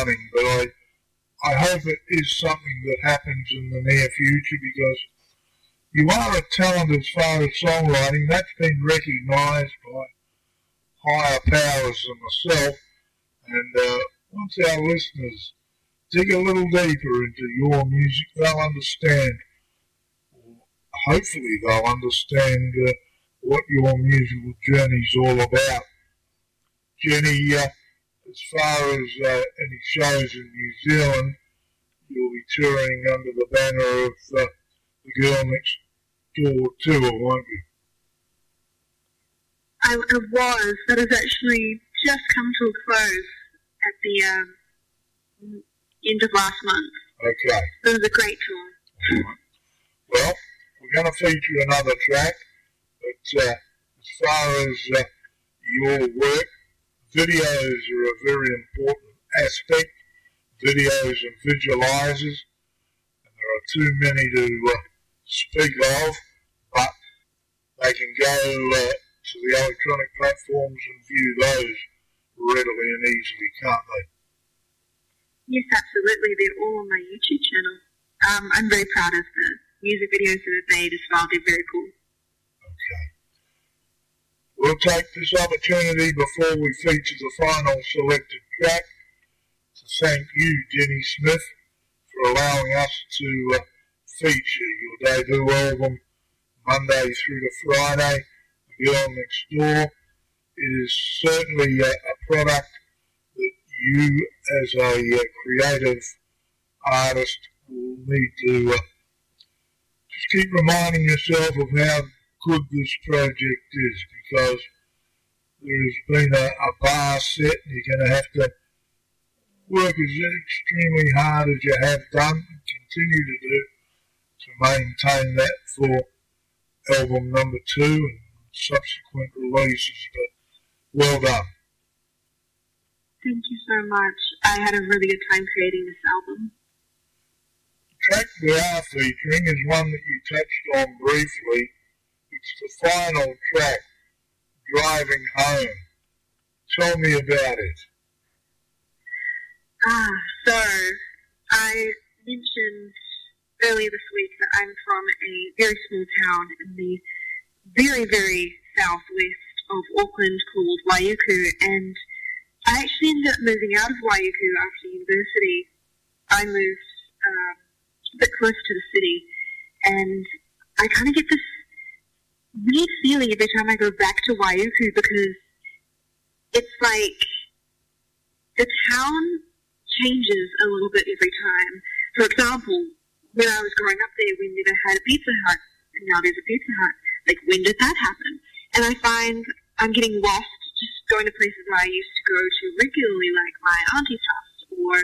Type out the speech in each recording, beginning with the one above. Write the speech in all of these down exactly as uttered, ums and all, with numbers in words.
running, but I, I hope it is something that happens in the near future, because you are a talent as far as songwriting. That's been recognised by higher powers than myself, and uh, once our listeners dig a little deeper into your music, they'll understand, or hopefully they'll understand uh, what your musical journey's all about. Jenny, uh, as far as uh, any shows in New Zealand, you'll be touring under the banner of uh, the Girl Next Door tour, won't you? I, I was, but it's actually just come to a close at the um, end of last month. Okay. It was a great tour. Right. Well, we're going to feature another track, but uh, as far as uh, your work, videos are a very important aspect. Videos and visualizers, and there are too many to uh, speak of, but they can go uh, to the electronic platforms and view those readily and easily, can't they? Yes, absolutely. They're all on my YouTube channel. Um, I'm very proud of the music videos that I've made as well. They're very cool. Okay. We'll take this opportunity before we feature the final selected track to thank you, Jenny Smith, for allowing us to uh, feature your debut album Monday through to Friday, The Girl Next Door. It is certainly uh, a product that you as a uh, creative artist will need to uh, just keep reminding yourself of how good this project is, because there has been a, a bar set and you're going to have to work as extremely hard as you have done and continue to do to maintain that for album number two and subsequent releases, but well done. Thank you so much. I had a really good time creating this album. The track we are featuring is one that you touched on briefly. It's the final track, Driving Home. Tell me about it. Ah, so I mentioned earlier this week that I'm from a very small town in the very, very southwest of Auckland called Waiuku, and I actually ended up moving out of Waiuku after university. I moved um, a bit closer to the city, and I kind of get this weird feeling every time I go back to Waiuku, because it's like the town changes a little bit every time. For example, when I was growing up there, we never had a Pizza Hut, and now there's a Pizza Hut. Like, when did that happen? And I find I'm getting lost just going to places I used to go to regularly, like my auntie's house, or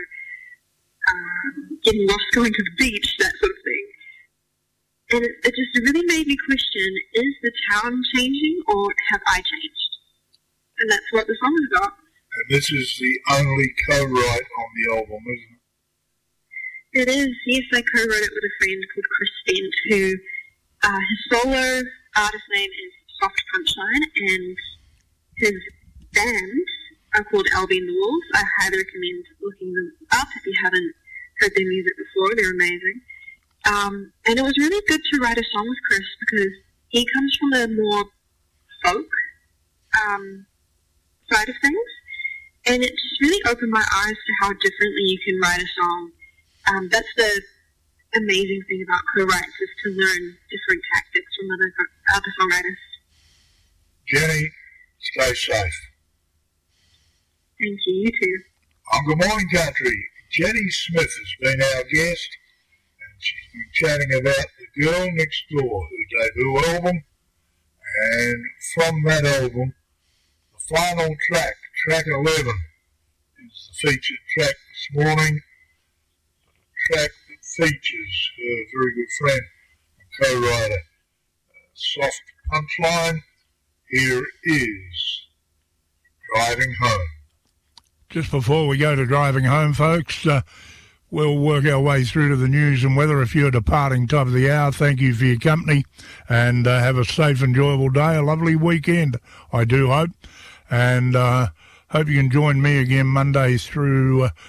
um, getting lost going to the beach, that sort of thing. And it, it just really made me question, is the town changing, or have I changed? And that's what the song is about. And this is the only co-write on the album, isn't it? It is, yes. I co-wrote it with a friend called Chris Stent, who, uh, his solo artist name is Soft Punchline, and his band are called Albion the Wolves. I highly recommend looking them up if you haven't heard their music before. They're amazing. Um, and it was really good to write a song with Chris, because he comes from a more folk um, side of things, and it just really opened my eyes to how differently you can write a song. Um, that's the amazing thing about co-writes, is to learn different tactics from other, other songwriters. Jenny, stay safe. Thank you, you too. On Good Morning Country, Jenny Smith has been our guest, and she's been chatting about The Girl Next Door, her debut album, and from that album, the final track, track eleven, is the featured track this morning, a track that features her very good friend and co-writer, uh, Soft Punchline. Here is Driving Home. Just before we go to Driving Home, folks, uh, we'll work our way through to the news and weather. If you're departing top of the hour, thank you for your company, and uh, have a safe, enjoyable day, a lovely weekend, I do hope. And uh, hope you can join me again Monday through uh,